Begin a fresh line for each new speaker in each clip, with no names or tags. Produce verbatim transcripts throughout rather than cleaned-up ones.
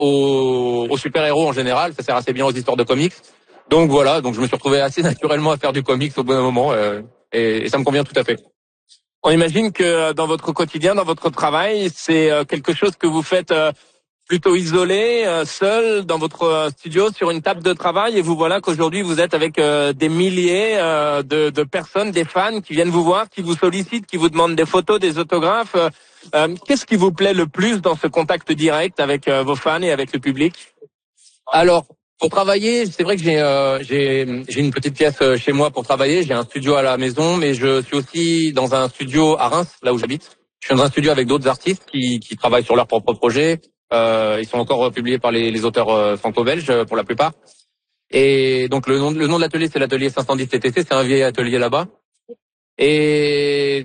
aux, aux super-héros en général. Ça sert assez bien aux histoires de comics. Donc voilà, donc je me suis retrouvé assez naturellement à faire du comics au bon moment euh, et, et ça me convient tout à fait.
On imagine que dans votre quotidien, dans votre travail, c'est quelque chose que vous faites plutôt isolé, seul, dans votre studio, sur une table de travail, et vous voilà qu'aujourd'hui vous êtes avec des milliers de, de personnes, des fans qui viennent vous voir, qui vous sollicitent, qui vous demandent des photos, des autographes. Qu'est-ce qui vous plaît le plus dans ce contact direct avec vos fans et avec le public?
Alors, pour travailler, c'est vrai que j'ai euh, j'ai j'ai une petite pièce chez moi pour travailler. J'ai un studio à la maison, mais je suis aussi dans un studio à Reims, là où j'habite. Je suis dans un studio avec d'autres artistes qui qui travaillent sur leurs propres projets. Euh, ils sont encore publiés par les, les auteurs euh, franco-belges pour la plupart. Et donc le nom le nom de l'atelier, c'est l'atelier cinq cent dix T T C. C'est un vieil atelier là-bas. Et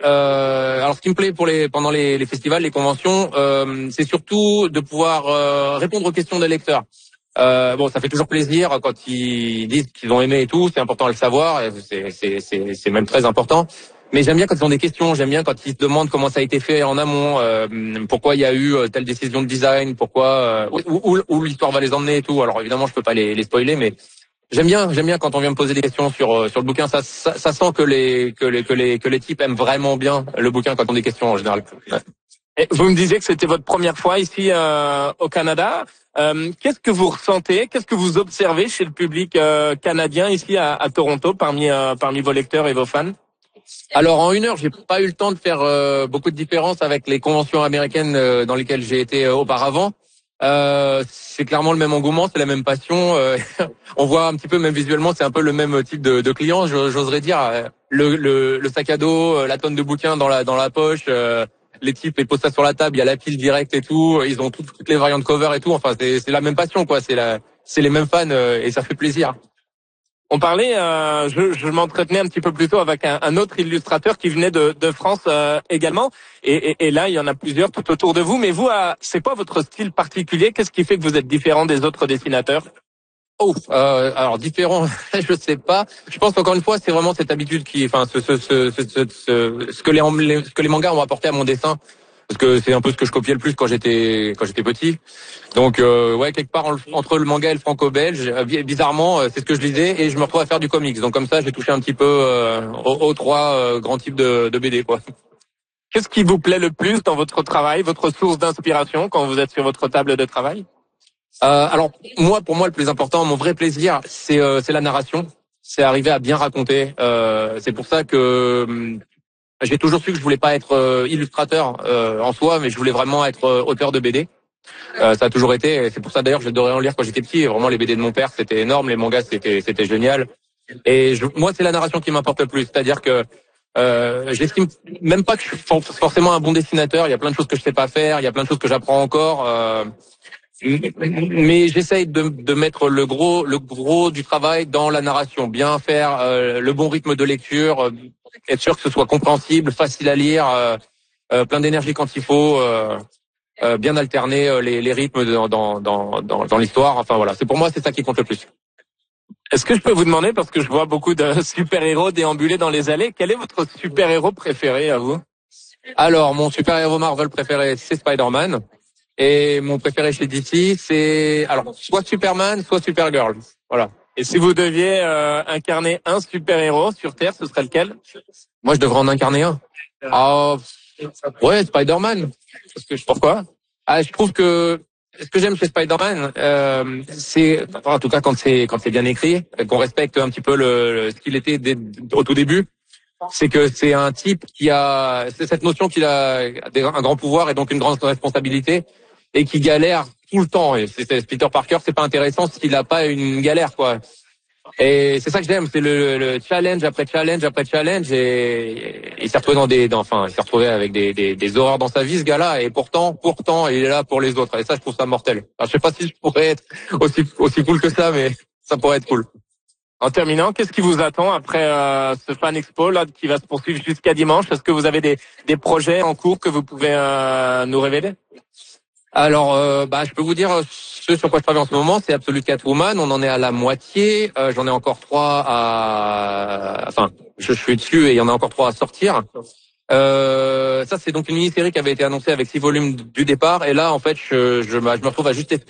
euh, alors, ce qui me plaît pour les pendant les, les festivals, les conventions, euh, c'est surtout de pouvoir euh, répondre aux questions des lecteurs. Euh, bon, ça fait toujours plaisir quand ils disent qu'ils ont aimé et tout, c'est important à le savoir, et c'est, c'est, c'est, c'est même très important. Mais j'aime bien quand ils ont des questions, j'aime bien quand ils se demandent comment ça a été fait en amont, euh, pourquoi il y a eu telle décision de design, pourquoi euh, où, où, où l'histoire va les emmener et tout. Alors évidemment, je peux pas les, les spoiler, mais j'aime bien, j'aime bien quand on vient me poser des questions sur sur le bouquin. Ça, ça, ça sent que les que les que les que les types aiment vraiment bien le bouquin quand on a des questions en général. Ouais.
Et vous me disiez que c'était votre première fois ici euh, au Canada. Euh, qu'est-ce que vous ressentez, qu'est-ce que vous observez chez le public euh, canadien ici à, à Toronto, parmi euh, parmi vos lecteurs et vos fans?
Alors en une heure, j'ai pas eu le temps de faire euh, beaucoup de différences avec les conventions américaines euh, dans lesquelles j'ai été euh, auparavant. Euh, c'est clairement le même engouement, c'est la même passion. Euh, on voit un petit peu, même visuellement, c'est un peu le même type de, de client, j'oserais dire. Le, le, le sac à dos, la tonne de bouquins dans la dans la poche. Euh, les types ils posent ça sur la table, il y a la pile directe et tout, ils ont toutes, toutes les variantes cover et tout, enfin c'est c'est la même passion quoi, c'est la c'est les mêmes fans euh, et ça fait plaisir.
On parlait, euh, je, je m'entretenais un petit peu plus tôt avec un, un autre illustrateur qui venait de, de France euh, également, et, et, et là il y en a plusieurs tout autour de vous, mais vous, euh, c'est quoi votre style particulier? Qu'est-ce qui fait que vous êtes différent des autres dessinateurs?
Oh, euh, alors différent, je sais pas. Je pense qu'encore une fois, c'est vraiment cette habitude qui, enfin, ce, ce, ce, ce, ce, ce que les, ce que les mangas ont apporté à mon dessin, parce que c'est un peu ce que je copiais le plus quand j'étais, quand j'étais petit. Donc, euh, ouais, quelque part entre le manga et le franco-belge, bizarrement, c'est ce que je lisais et je me retrouve à faire du comics. Donc comme ça, j'ai touché un petit peu euh, aux, aux trois euh, grands types de, de B D, quoi.
Qu'est-ce qui vous plaît le plus dans votre travail, votre source d'inspiration quand vous êtes sur votre table de travail?
Euh, alors moi, pour moi, le plus important, mon vrai plaisir, c'est euh, c'est la narration, c'est arriver à bien raconter. Euh, c'est pour ça que euh, j'ai toujours su que je voulais pas être euh, illustrateur euh, en soi, mais je voulais vraiment être euh, auteur de B D. Euh, ça a toujours été. C'est pour ça d'ailleurs que j'adorais en lire quand j'étais petit. Vraiment, les B D de mon père, c'était énorme. Les mangas, c'était c'était génial. Et je, moi, c'est la narration qui m'importe le plus. C'est-à-dire que euh, j'estime même pas que je suis forcément un bon dessinateur. Il y a plein de choses que je sais pas faire. Il y a plein de choses que j'apprends encore. Euh, Mais j'essaye de, de mettre le gros, le gros du travail dans la narration, bien faire euh, le bon rythme de lecture, euh, être sûr que ce soit compréhensible, facile à lire, euh, euh, plein d'énergie quand il faut, euh, euh, bien alterner euh, les, les rythmes dans, dans, dans, dans, dans l'histoire. Enfin voilà, c'est pour moi c'est ça qui compte le plus.
Est-ce que je peux vous demander, parce que je vois beaucoup de super-héros déambuler dans les allées, quel est votre super-héros préféré à vous?
Alors mon super-héros Marvel préféré, c'est Spider-Man. Et mon préféré chez D C, c'est alors soit Superman, soit Supergirl. Voilà.
Et si vous deviez euh, incarner un super-héros sur Terre, ce serait lequel?
Moi, je devrais en incarner un. Ah, ouais, Spider-Man. Parce que pourquoi? Ah, je trouve que ce que j'aime chez Spider-Man, euh, c'est, en tout cas quand c'est quand c'est bien écrit, qu'on respecte un petit peu le, le ce qu'il était dès, au tout début, c'est que c'est un type qui a c'est cette notion qu'il a un grand pouvoir et donc une grande responsabilité et qui galère tout le temps. Et c'est, c'est Peter Parker, c'est pas intéressant s'il a pas une galère, quoi. Et c'est ça que j'aime, c'est le, le challenge après challenge après challenge. Et il s'est retrouvé dans des, dans, enfin, il s'est retrouvé avec des, des, des horreurs dans sa vie, ce gars-là. Et pourtant, pourtant, il est là pour les autres. Et ça, je trouve ça mortel. Alors, je sais pas si je pourrais être aussi aussi cool que ça, mais ça pourrait être cool.
En terminant, qu'est-ce qui vous attend après euh, ce Fan Expo là qui va se poursuivre jusqu'à dimanche? Est-ce que vous avez des, des projets en cours que vous pouvez euh, nous révéler?
Alors, euh, bah, je peux vous dire ce sur quoi je travaille en ce moment, c'est Absolute Catwoman. On en est à la moitié. Euh, j'en ai encore trois à, enfin, je suis dessus et il y en a encore trois à sortir. Euh, ça, c'est donc une mini-série qui avait été annoncée avec six volumes du départ. Et là, en fait, je, je, je me retrouve à juste